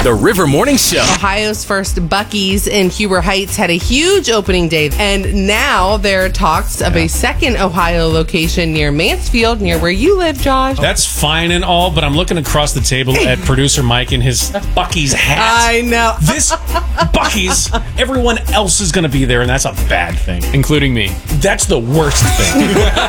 The River Morning Show. Ohio's first Buc-ee's in Huber Heights had a huge opening day, and now there are talks of a second Ohio location near Mansfield, near where you live, Josh. That's fine and all, but I'm looking across the table at producer Mike in his Buc-ee's hat. I know. This Buc-ee's, everyone else is going to be there, and that's a bad thing. Including me. That's the worst thing.